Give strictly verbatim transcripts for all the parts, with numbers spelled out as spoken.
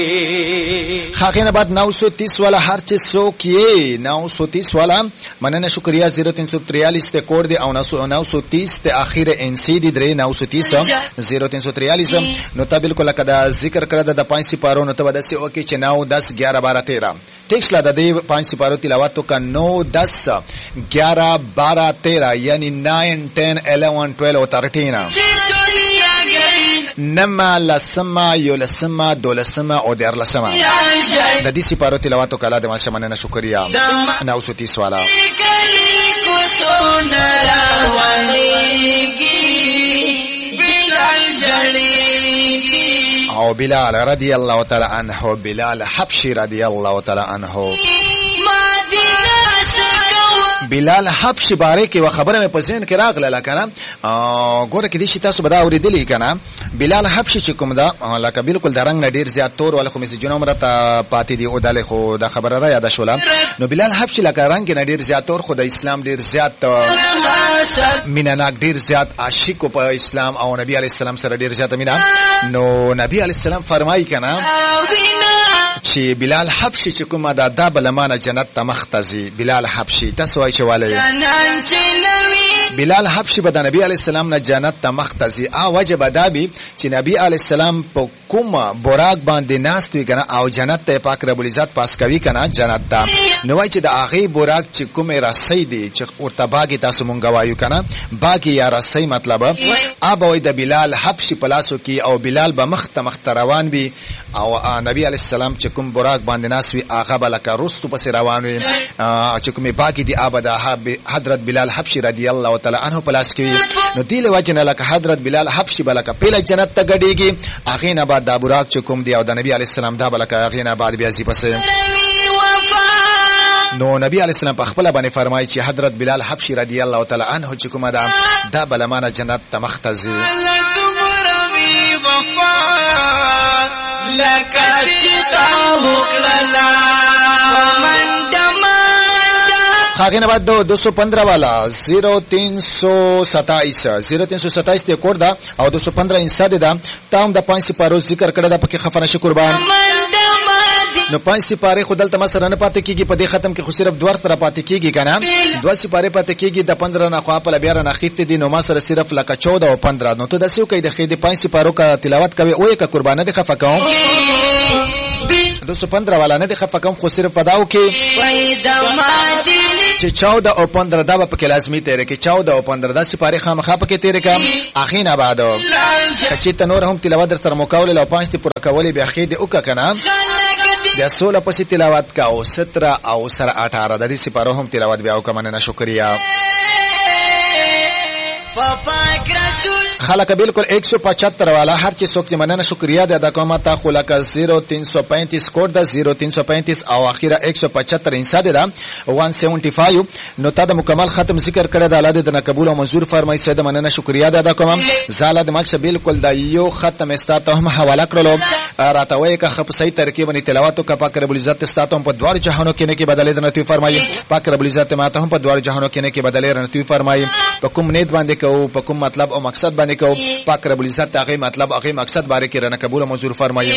خاقین بعد نو سو تیس والا هر چیز سو کیے نو سو تیس والا مننه شکریہ زیرو تین سو تریالیس تے کوڈ دی او نو سو تیس تے اخیر ان سی دی درې نو سو تیس زیرو تین سو تریالیس نو تا بالکل لکه ذکر کړه د پنځه سپارو نو ته ودسې اوکې چې نو دس ग्यारह बारह तेरह ټیکس لا د دې پنځه سپارو تلاوت کا نو دس ग्यारह बारह तेरह یعنی nine ten eleven twelve thirteen نما لسما یولسما دولسما او دیر لسما د دې سپارو تلاوت کلا د ماشه مننه شکریہ نو سو تیس والا او بلال رضی اللہ تعالی عنہ بلال حبشی رضی اللہ تعالی عنہ بلال حبشی باره کې و خبره مې پسین کې راغله لکنه ګوره کې دې شي تاسو بدا اوریدلې کنه بلال حبشی چې کوم دا لکه بالکل درنګ نډیر زیات تور ول خو مې جنو مرته پاتې دی او دله خو دا خبره را یاد شوله نو بلال حبشی لکه رنګ نډیر زیات تور خو د اسلام ډیر زیات میناناک ډیر زیات عاشق په اسلام او نبی علی السلام سره ډیر زیات مینا نو نبی علی السلام فرمایي کنه چې بلال حبشی چې کومه دا د بلمانه جنت ته مختزي بلال حبشی تاسو وایي چې والي بلال حبشی به د نبی علی السلام نه جنت ته مختزي او وجب دابي چې نبی علی السلام په کومه براق باندې ناست وي کنه او جنت ته پاک رب العزت پاس کوي کنه جنت ته نو وایي چې د هغه براق چې کومه رسۍ دي چې ورته باغی تاسو مونږ وایو کنه باغی یا رسۍ مطلب اب وای د بلال حبشی پلاسو کې او بلال به مخ ته مخ روان وي او نبی علی السلام چې کوم براق باندې ناس وي هغه بلکه رستو پس روان وي چې کومه باغی دي ابدا حضرت بلال حبشی رضی الله تعالی عنہ پلاس کې نو دی له وجنه لکه حضرت بلال حبشی بلکه پیله جنت ته غډيږي اغه نه بعد د براق چې کوم دی او د نبی علی السلام دا بلکه اغه نه بعد بیا زی پس نو نبی علیہ السلام په خپل باندې فرمایي چې حضرت بلال حبشی رضی الله تعالی عنہ چې کومه دا دا بلمانه جنت ته مختزي خاگین بعد دو دو سو پندرہ والا زیرو تین سو ستائیس زیرو تین سو ستائیس تے کوڑ دا او دو سو پندرہ انساد دا تاهم دا پانچ سپارو ذکر کرده دا پاکی خفانه شکربان نو پنځ سپاره خودل تم سره نه پاتې کیږي په دې ختم کې خو صرف دوه تر پاتې کیږي کنه دوه سپاره پاتې کیږي د پندرہ نه خو په بیا نه خېت دي نو ما سره صرف لکه چودہ او پندرہ نو ته د سیو کې د خې د پنځ سپارو کا تلاوت کوي او یک قربانه دي خفه کوم دو سو پندرہ والا نه دي خفه کوم خو صرف پداو کې چې چودہ او پندرہ دا په کې لازمي تیرې کې چودہ او پندرہ دا سپاره خامخا په کې تیرې کم اخین آباد چې تنور هم تلاوت در سره مقابله او پنځ ته پوره کولې بیا خې دي او کنه د سولہ پسې تلاوت کا او سترہ او سر اٹھارہ د دې سپارو هم تلاوت بیا او کمنه شکریہ خلق بالکل ایک سو پچہتر والا ہر چیز سوک مننه شکریہ ادا کوم تا خلق زیرو تین سو پینتیس کوڈ دا زیرو تین سو پینتیس او اخیرا ایک سو پچہتر انساد دا ون سیونٹی فائیو نو تا د مکمل ختم ذکر کړه د الله د قبول او منظور فرمای سید مننه شکریہ ادا کوم زاله د مال بالکل دا یو ختم استاته هم حواله کړلو راتوي کا خپ صحیح ترکیب باندې تلاوت کا پاک رب العزت استاته په دوار جهانو کې نه کې بدلې د نتی فرمایي پاک رب العزت ماته هم په دوار جهانو کې نه کې بدلې رنتی فرمایي په کوم نیت باندې کو په کوم مطلب او مقصد باندې کو پاک رب العزت هغه مطلب هغه مقصد باره کې رنه قبول او منظور فرمایي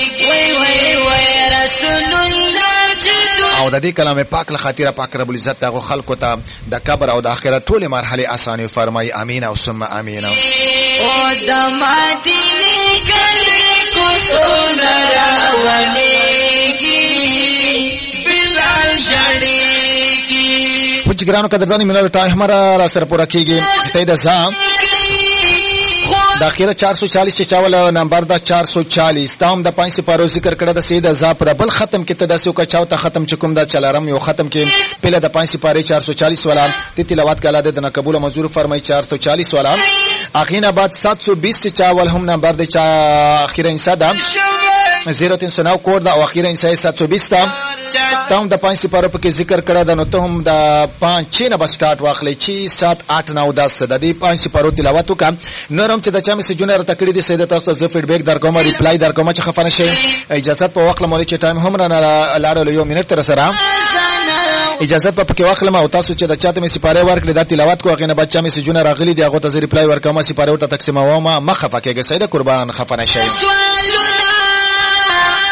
او د دې کلام پاک له خاطر پاک رب العزت هغه خلکو ته د قبر او د آخرت ټول مرحله اسانه فرمایي امين او ثم امين او د مدینه کلی کو سونرا ونیږي بلال جړیږي کچھ ګرانو قدردانی مینه ټایم ہمارا را سره پورا کیږي ته د ځام داخله چار سو چالیس چاول نمبر دا چار سو چالیس تام د پنځه سپارو ذکر کړه د سید ز پر بل ختم کې تداسو کا چاوته ختم چکم دا چلارم یو ختم کې پهله د پنځه سپاره چار سو چالیس والا ت تلاوت کاله د قبول منظور فرمای چار سو چالیس والا اخینا بعد سات سو بیس چاول هم نمبر د چا اخیره انسادا زیرو تین سو نو کوډ دا اخیره انسای سات سو بیس تا تام د پنځه سپاره په کې ذکر کړه د نو ته هم د پنځه نه بس سٹارټ واخلې چې سات آٹھ نو دس د دې پنځه سپارو تلاوت وکم نورم چې د چا مې جونر تکړه دي سید تاسو ته فیډبیک در کوم ریپلای در کوم چې خفنه شي اجازه په وخت مولوی چې ټایم هم نه لاړو یو منټ تر سره اجازه په کې واخلم او تاسو چې د چاته مې سپاره ورکړي د تلاوت کو غنه بچا مې جونر راغلي دی هغه ته ریپلای ورکوم سپاره ورته تقسیم ومه مخه پکېږي سید قربان خفنه شي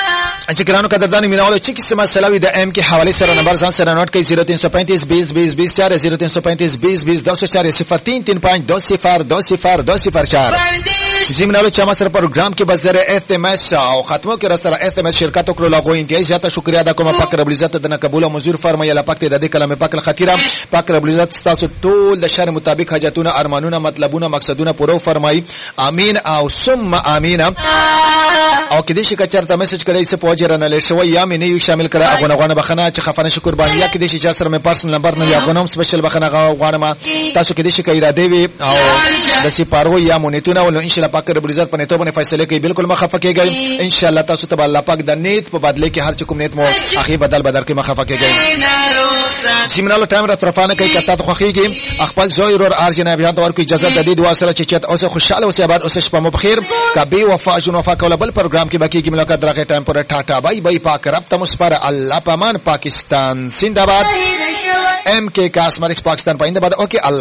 چې ګرانو قدردانو مینوالو چې کیسه مسله وي د ام کې حواله سره نمبر ځان سره نوٹ کړئ صفر تین سو پینتیس بیس بیس بیس چار صفر تین سو پینتیس بیس بیس دو سو چار صفر تین تین پانچ دو صفر دو صفر دو صفر چار. جی منالو چې ما سره پروګرام کې بس زره احتماس او ختمو کې را سره احتماس شرکت وکړو لاغو انتهایی زیاته شکریا ادا کوم پاک رب العزت دنه قبول او منظور فرمایي الله پاک دې د دې کلمه پاک خطیره پاک رب العزت تاسو ټول د شر مطابق حاجتونه ارمانونه مطلبونه مقصدونه پوره فرمایي امين او ثم امين. او کې دې شي کچرته میسج کړئ څه پوجره نه لښوي یا مې نه شامل کړه غونه غونه بخنه چې خفنه شکر باندې یا کې دې شي چې سره مې پرسنل نمبر نه یا غونم سپیشل بخنه غواړم تاسو کې دې شي کایره دی وي او د سپارو یا مونیتونه ول ان شاء الله پاک رب العزت په توبه فیصله کوي بالکل مخفه کېږي ان شاء الله تاسو ته الله پاک د نیت په بدله کې هر چکم نیت مو اخی بدل بدل کې مخفه کېږي. سیمنالو ټایم را طرفانه کوي کته ته خوخيږي خپل زویر اور ارجنه بیا تور کوي اجازه د دې دعا سره چې چت اوسه خوشاله اوسه آباد اوسه شپه مو بخیر کبي وفا جن وفا کوله بل پروګرام کې باقي کی ملاقات راغی ټایم پر ټاټا بای بای پاک رب تم سپار الله پامان پاکستان زنده‌باد ام کے کاسمرکس پاکستان پاینده باد اوکے الله